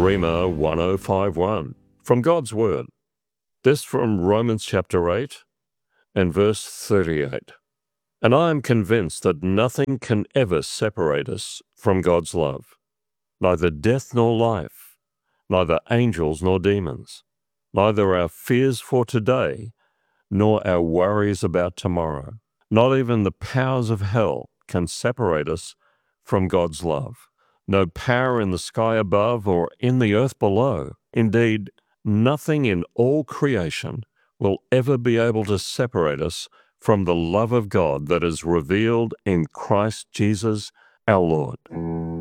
Rhema 1051 from God's Word. This from Romans chapter 8 and verse 38. And I am convinced that nothing can ever separate us from God's love, neither death nor life, neither angels nor demons, neither our fears for today nor our worries about tomorrow. Not even the powers of hell can separate us from God's love. No power in the sky above or in the earth below. Indeed, nothing in all creation will ever be able to separate us from the love of God that is revealed in Christ Jesus our Lord.